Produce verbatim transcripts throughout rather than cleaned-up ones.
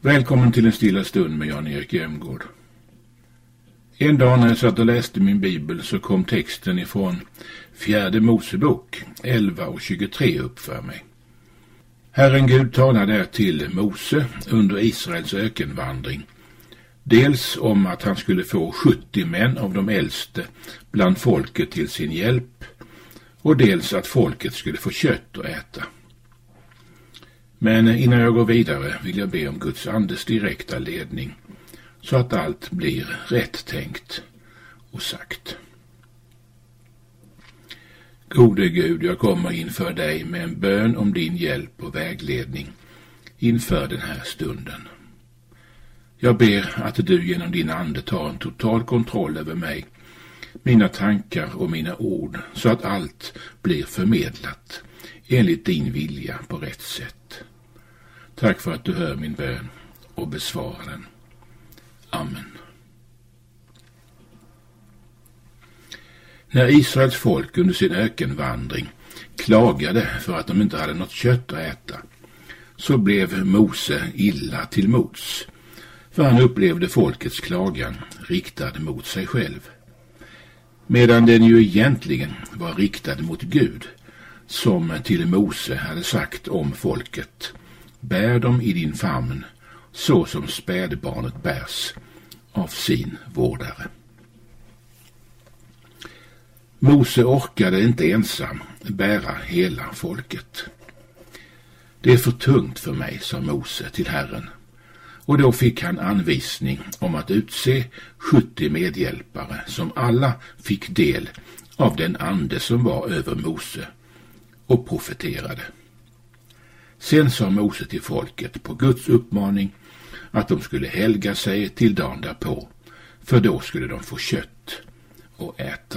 Välkommen till en stilla stund med Jan-Erik Jämgård. En dag när jag satt och läste min bibel så kom texten ifrån fjärde Mosebok elva och tjugotre upp för mig. Herren Gud talade där till Mose under Israels ökenvandring. Dels om att han skulle få sjuttio män av de äldste bland folket till sin hjälp och dels att folket skulle få kött att äta. Men innan jag går vidare vill jag be om Guds andes direkta ledning så att allt blir rätt tänkt och sagt. Gode Gud, jag kommer inför dig med en bön om din hjälp och vägledning inför den här stunden. Jag ber att du genom din ande tar en total kontroll över mig, mina tankar och mina ord så att allt blir förmedlat enligt din vilja på rätt sätt. Tack för att du hör min bön och besvarar den. Amen. När Israels folk under sin ökenvandring klagade för att de inte hade något kött att äta, så blev Mose illa till mods, för han upplevde folkets klagan riktad mot sig själv. Medan den ju egentligen var riktad mot Gud, som till Mose hade sagt om folket: bär dem i din famn, så som spädbarnet bärs av sin vårdare. Mose orkade inte ensam bära hela folket. Det är för tungt för mig, sa Mose till Herren. Och då fick han anvisning om att utse sjuttio medhjälpare som alla fick del av den ande som var över Mose och profeterade. Sen sa Mose till folket på Guds uppmaning att de skulle helga sig till dagen därpå, för då skulle de få kött och äta.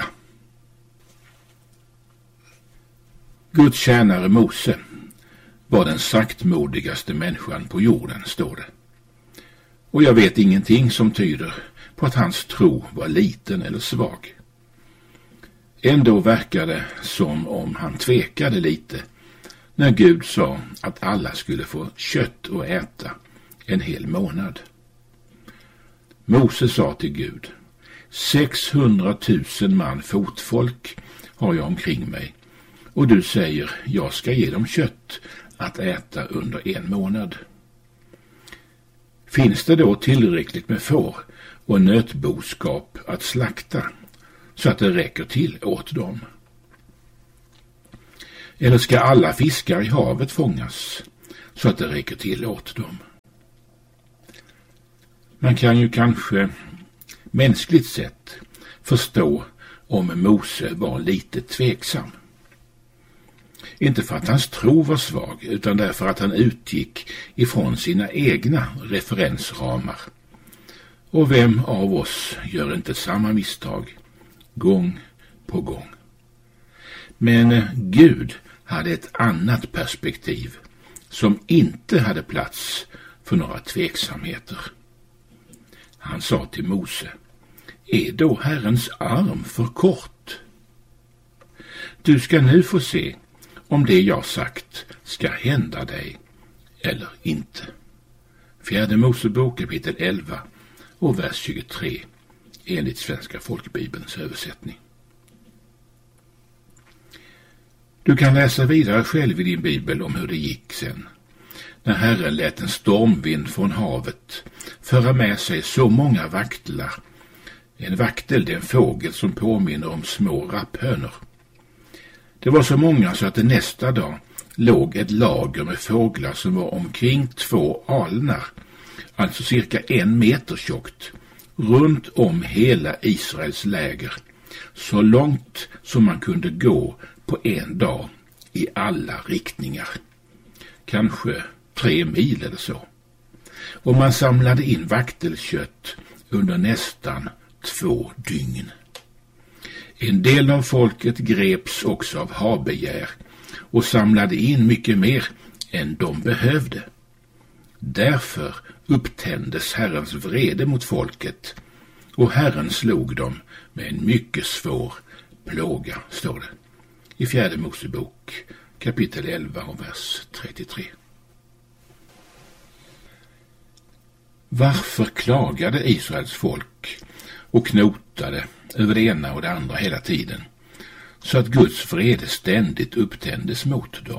Guds tjänare Mose var den saktmodigaste människan på jorden, står det. Och jag vet ingenting som tyder på att hans tro var liten eller svag. Ändå verkade som om han tvekade lite när Gud sa att alla skulle få kött att äta en hel månad. Mose sa till Gud: sexhundratusen man fotfolk har jag omkring mig, och du säger jag ska ge dem kött att äta under en månad. Finns det då tillräckligt med får och nötboskap att slakta så att det räcker till åt dem? Eller ska alla fiskar i havet fångas så att det räcker till åt dem? Man kan ju kanske mänskligt sett förstå om Mose var lite tveksam. Inte för att hans tro var svag, utan därför att han utgick ifrån sina egna referensramar. Och vem av oss gör inte samma misstag gång på gång? Men Gud hade ett annat perspektiv som inte hade plats för några tveksamheter. Han sa till Mose: är då Herrens arm för kort? Du ska nu få se om det jag sagt ska hända dig eller inte. Fjärde Mosebok kapitel elva och vers tjugotre enligt Svenska folkbibelns översättning. Du kan läsa vidare själv i din bibel om hur det gick sen, när Herren lät en stormvind från havet föra med sig så många vaktlar. En vaktel, det är en fågel som påminner om små rapphönor. Det var så många så att det nästa dag låg ett lager med fåglar som var omkring två alnar, alltså cirka en meter tjockt, runt om hela Israels läger, så långt som man kunde gå på en dag i alla riktningar. Kanske tre mil eller så. Och man samlade in vaktelkött under nästan två dygn. En del av folket greps också av habegär och samlade in mycket mer än de behövde. Därför upptändes Herrens vrede mot folket, och Herren slog dem med en mycket svår plåga, står det i fjärde Mosebok kapitel elva och vers trettiotre. Varför klagade Israels folk och knotade över det ena och det andra hela tiden, så att Guds vrede ständigt upptändes mot dem?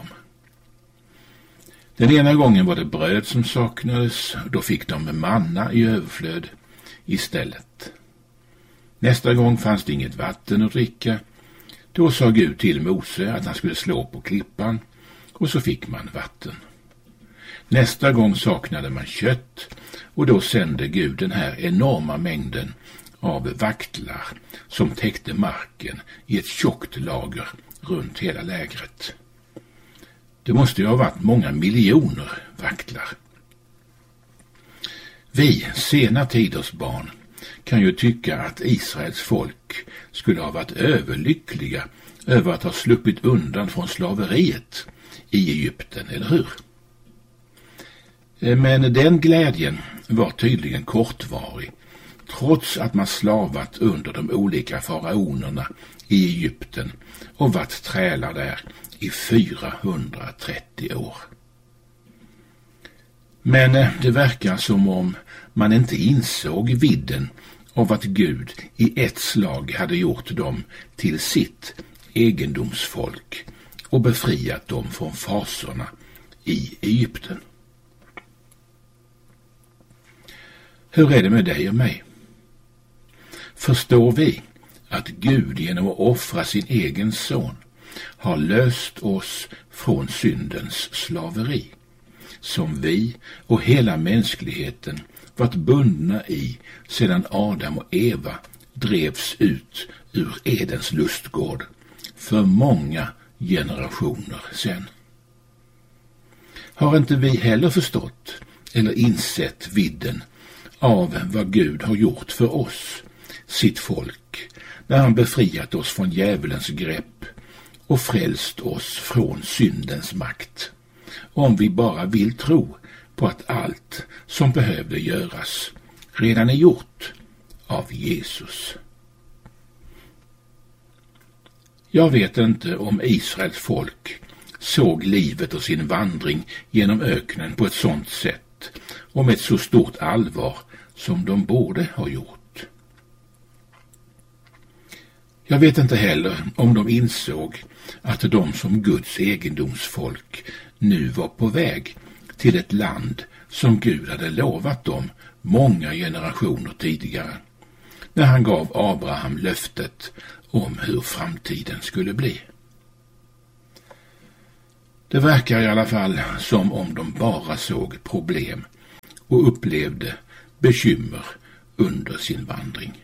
Den ena gången var det bröd som saknades, då fick de manna i överflöd istället. Nästa gång fanns det inget vatten att dricka. Då sa Gud till Mose att han skulle slå på klippan, och så fick man vatten. Nästa gång saknade man kött, och då sände Gud den här enorma mängden av vaktlar som täckte marken i ett tjockt lager runt hela lägret. Det måste ju ha varit många miljoner vaktlar. Vi, sena tiders barn, kan ju tycka att Israels folk skulle ha varit överlyckliga över att ha sluppit undan från slaveriet i Egypten, eller hur? Men den glädjen var tydligen kortvarig, trots att man slavat under de olika faraonerna i Egypten och varit trälar där i fyrahundratrettio år. Men det verkar som om man inte insåg vidden av att Gud i ett slag hade gjort dem till sitt egendomsfolk och befriat dem från fasorna i Egypten. Hur är det med dig och mig? Förstår vi att Gud genom att offra sin egen son har löst oss från syndens slaveri, som vi och hela mänskligheten varit bundna i sedan Adam och Eva drevs ut ur Edens lustgård för många generationer sedan? Har inte vi heller förstått eller insett vidden av vad Gud har gjort för oss, sitt folk, när han befriat oss från djävulens grepp och frälst oss från syndens makt, om vi bara vill tro på att allt som behövde göras redan är gjort av Jesus. Jag vet inte om Israels folk såg livet och sin vandring genom öknen på ett sådant sätt och med ett så stort allvar som de borde ha gjort. Jag vet inte heller om de insåg att de som Guds egendomsfolk nu var på väg till ett land som Gud hade lovat dem många generationer tidigare, när han gav Abraham löftet om hur framtiden skulle bli. Det verkar i alla fall som om de bara såg problem och upplevde bekymmer under sin vandring.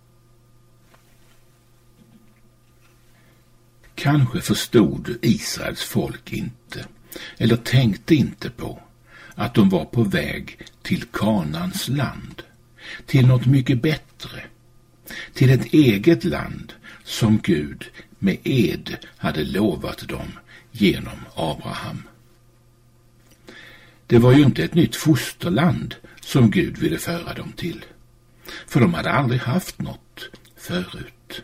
Kanske förstod Israels folk inte, eller tänkte inte på, att de var på väg till Kanans land, till något mycket bättre, till ett eget land som Gud med ed hade lovat dem genom Abraham. Det var ju inte ett nytt fosterland som Gud ville föra dem till, för de hade aldrig haft något förut.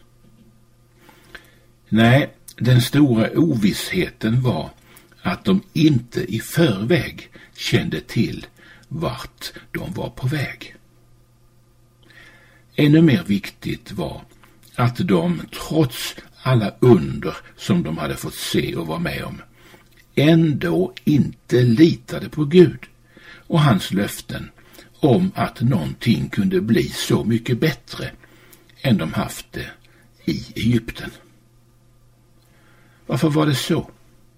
Nej, den stora ovissheten var att de inte i förväg kände till vart de var på väg. Ännu mer viktigt var att de, trots alla under som de hade fått se och vara med om, ändå inte litade på Gud och hans löften om att någonting kunde bli så mycket bättre än de haft det i Egypten. Varför var det så?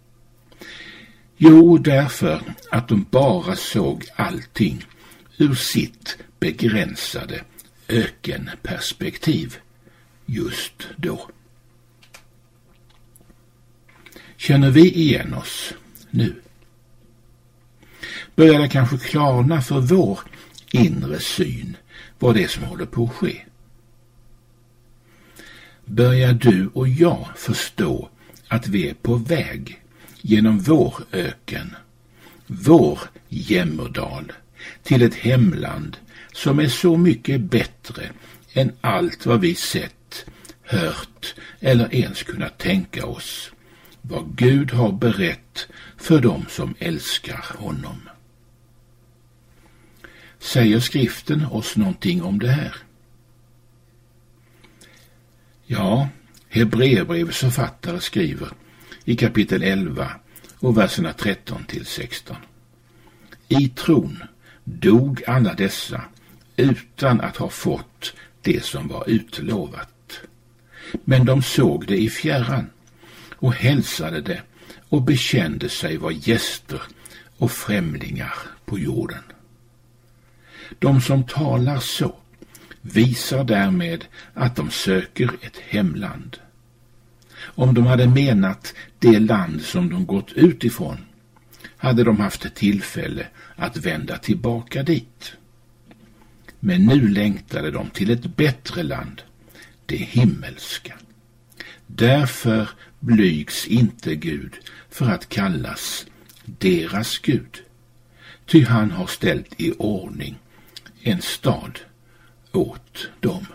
Jo, därför att de bara såg allting ur sitt begränsade ökenperspektiv just då. Känner vi igen oss nu? Börjar det kanske klarna för vår inre syn vad det är som håller på att ske? Börjar du och jag förstå att vi är på väg genom vår öken, vår jämmerdal, till ett hemland som är så mycket bättre än allt vad vi sett, hört eller ens kunnat tänka oss, vad Gud har berett för dem som älskar honom. Säger skriften oss någonting om det här? Ja, Hebreerbrevets författare skriver i kapitel elva och verserna tretton till sexton. I tron dog alla dessa utan att ha fått det som var utlovat. Men de såg det i fjärran och hälsade det och bekände sig vara gäster och främlingar på jorden. De som talar så visar därmed att de söker ett hemland. Om de hade menat det land som de gått utifrån, hade de haft ett tillfälle att vända tillbaka dit. Men nu längtade de till ett bättre land, det himmelska. Därför blygs inte Gud för att kallas deras Gud, ty han har ställt i ordning en stad åt dem.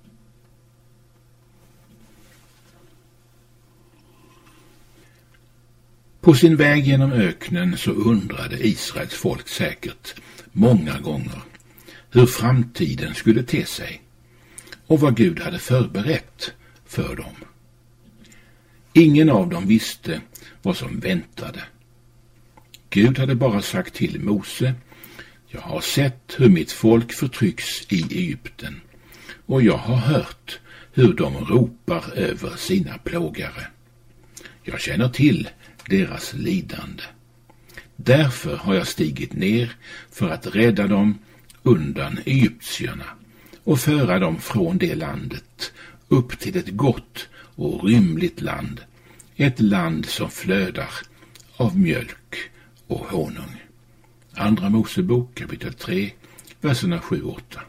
På sin väg genom öknen så undrade Israels folk säkert många gånger hur framtiden skulle te sig och vad Gud hade förberett för dem. Ingen av dem visste vad som väntade. Gud hade bara sagt till Mose: jag har sett hur mitt folk förtrycks i Egypten och jag har hört hur de ropar över sina plågare. Jag känner till deras lidande. Därför har jag stigit ner för att rädda dem undan egyptierna och föra dem från det landet upp till ett gott och rymligt land, ett land som flödar av mjölk och honung. Andra Mosebok kapitel tre, verserna sju och åtta.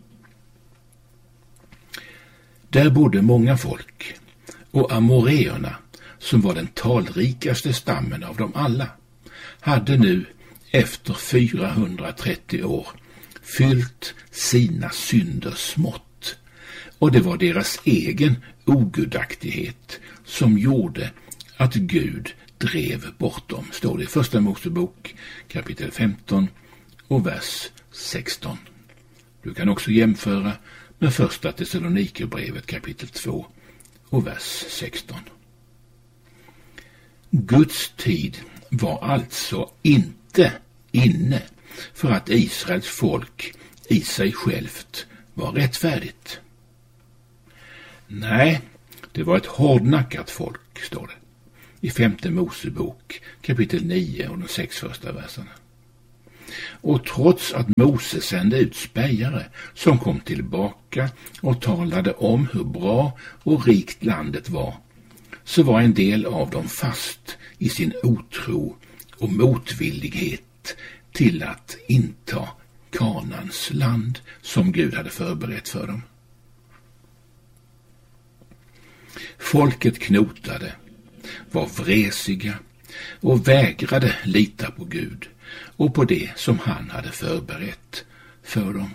Där bodde många folk, och amoreerna, som var den talrikaste stammen av dem alla, hade nu efter fyrahundratrettio år fyllt sina synder smått, och det var deras egen ogudaktighet som gjorde att Gud drev bort dem, står det i första Mosebok kapitel femton och vers sexton. Du kan också jämföra med första Thessalonikerbrevet kapitel två och vers sexton. Guds tid var alltså inte inne för att Israels folk i sig självt var rättfärdigt. Nej, det var ett hårdnackat folk, står det i femte Mosebok kapitel nio och de sex första verserna. Och trots att Mose sände ut spejare som kom tillbaka och talade om hur bra och rikt landet var, så var en del av dem fast i sin otro och motvillighet till att inta Kanans land som Gud hade förberett för dem. Folket knotade, var vresiga och vägrade lita på Gud och på det som han hade förberett för dem.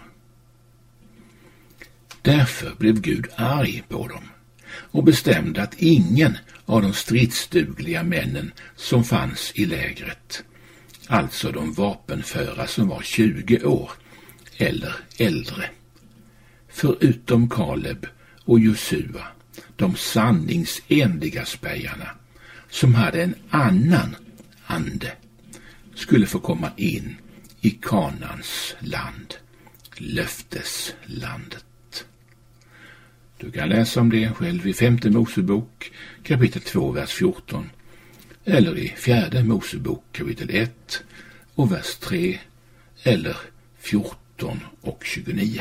Därför blev Gud arg på dem och bestämde att ingen av de stridsdugliga männen som fanns i lägret, alltså de vapenföra som var tjugo år eller äldre, förutom Kaleb och Josua, de sanningsenliga spejarna, som hade en annan ande, skulle få komma in i Kanans land, löfteslandet. Du kan läsa om det själv i femte Mosebok kapitel två vers fjorton eller i fjärde Mosebok kapitel ett och vers tre eller fjorton och tjugonio.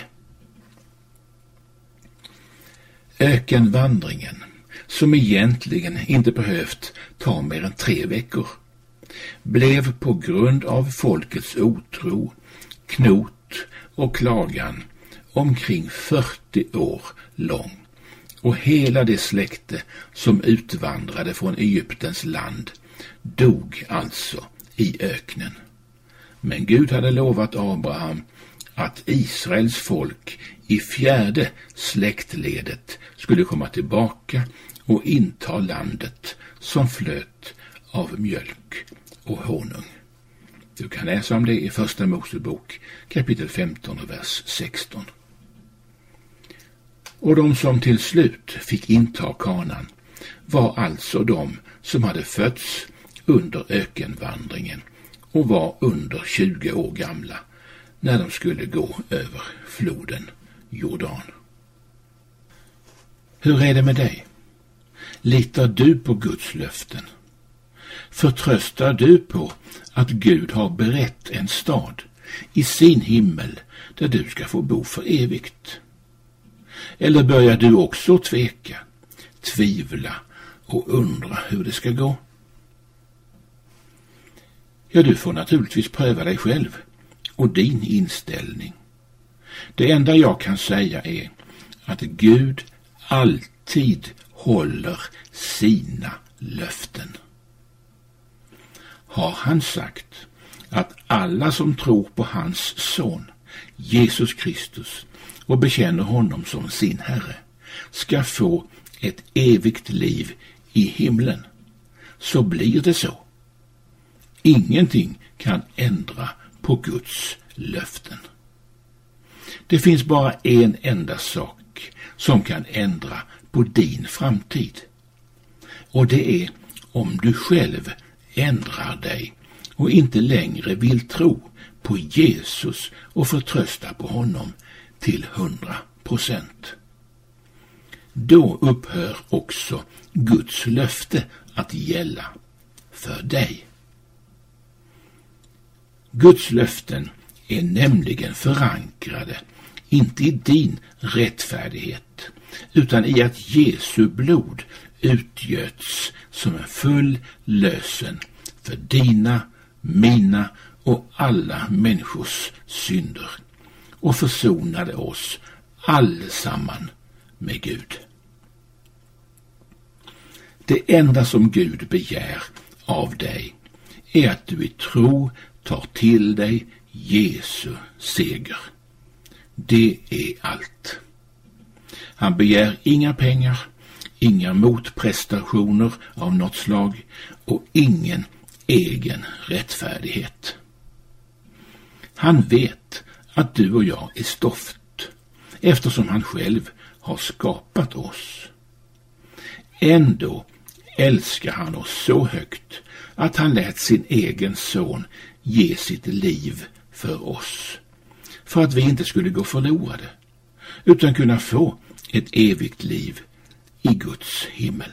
Ökenvandringen, som egentligen inte behövt ta mer än tre veckor, blev på grund av folkets otro, knot och klagan omkring fyrtio år lång, och hela det släkte som utvandrade från Egyptens land dog alltså i öknen. Men Gud hade lovat Abraham att Israels folk i fjärde släktledet skulle komma tillbaka och inta landet som flöt av mjölk och honung. Du kan läsa om det i Första Mosebok kapitel femton och vers sexton. Och de som till slut fick inta Kanaan var alltså de som hade fötts under ökenvandringen och var under tjugo år gamla när de skulle gå över floden Jordan. Hur är det med dig? Litar du på Guds löften? Förtröstar du på att Gud har berett en stad i sin himmel där du ska få bo för evigt? Eller börjar du också tveka, tvivla och undra hur det ska gå? Ja, du får naturligtvis pröva dig själv och din inställning. Det enda jag kan säga är att Gud alltid håller sina löften. Har han sagt att alla som tror på hans son, Jesus Kristus, och bekänner honom som sin Herre, ska få ett evigt liv i himlen, så blir det så. Ingenting kan ändra på Guds löften. Det finns bara en enda sak som kan ändra på din framtid. Och det är om du själv ändrar dig och inte längre vill tro på Jesus och förtrösta på honom till hundra procent. Då upphör också Guds löfte att gälla för dig. Guds löften är nämligen förankrade inte i din rättfärdighet utan i att Jesu blod utgöts som en full lösen för dina, mina och alla människors synder och försonade oss allesamman med Gud. Det enda som Gud begär av dig är att du i tro tar till dig Jesu seger. Det är allt. Han begär inga pengar, inga motprestationer av något slag och ingen egen rättfärdighet. Han vet att du och jag är stoft eftersom han själv har skapat oss. Ändå älskar han oss så högt att han lät sin egen son ge sitt liv för oss, för att vi inte skulle gå förlorade utan kunna få ett evigt liv i Guds himmel.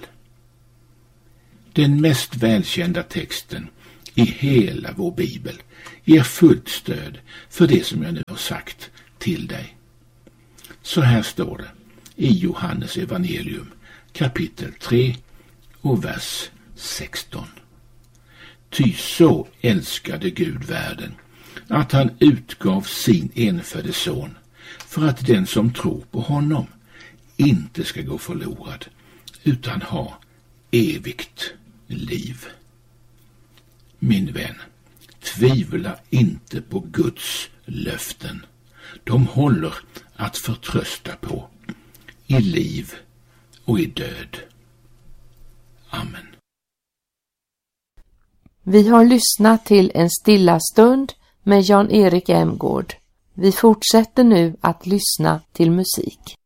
Den mest välkända texten i hela vår bibel ger fullt stöd för det som jag nu har sagt till dig. Så här står det i Johannes evangelium kapitel tre och vers sexton. Ty så älskade Gud världen att han utgav sin enfödde son för att den som tror på honom inte ska gå förlorad utan ha evigt liv. Min vän, tvivla inte på Guds löften. De håller att förtrösta på i liv och i död. Amen. Vi har lyssnat till en stilla stund med Jan-Erik Emgård. Vi fortsätter nu att lyssna till musik.